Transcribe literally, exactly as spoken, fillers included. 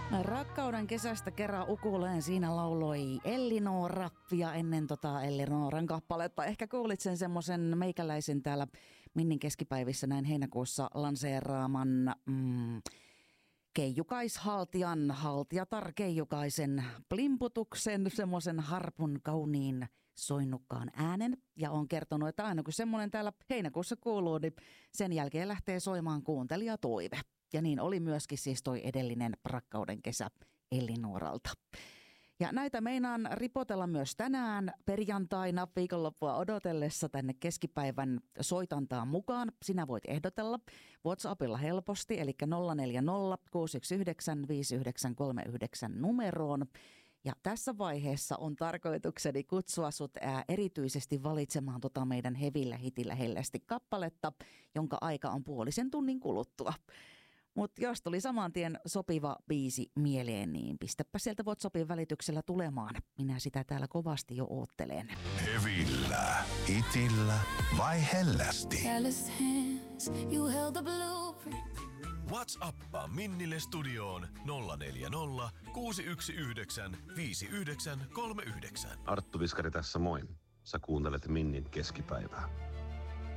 Rakkauden kesästä kerran ukuleen siinä lauloi Elinora, ja ennen tota Elinoran kappaletta ehkä kuulit sen semmoisen meikäläisen täällä Minnin keskipäivissä näin heinäkuussa lanseeraaman mm, keijukaishaltijan, haltijatar keijukaisen plimputuksen, semmoisen harpun kauniin soinnukkaan äänen. Ja on kertonut, että aina kun semmoinen täällä heinäkuussa kuuluu, niin sen jälkeen lähtee soimaan kuuntelijatoive. Ja niin oli myöskin siis toi edellinen Rakkauden kesä Elinoralta. Ja näitä meinaan ripotella myös tänään perjantaina viikonloppua odotellessa tänne keskipäivän soitantaan mukaan. Sinä voit ehdotella WhatsAppilla helposti, eli nolla neljä nolla kuusi yksi yhdeksän viisi yhdeksän kolme yhdeksän numeroon. Ja tässä vaiheessa on tarkoitukseni kutsua sut ää, erityisesti valitsemaan tota meidän hevillä hitillä hellästi kappaletta, jonka aika on puolisen tunnin kuluttua. Mutta jos tuli saman tien sopiva biisi mieleen, niin pistäpä sieltä WhatsAppin välityksellä tulemaan. Minä sitä täällä kovasti jo oottelen. Hevillä, hitillä vai hellästi? WhatsAppaa Minnille studioon nolla neljä nolla kuusi yksi yhdeksän viisi yhdeksän kolme yhdeksän. Arttu Viskari tässä moi. Sä kuuntelet Minnin keskipäivää.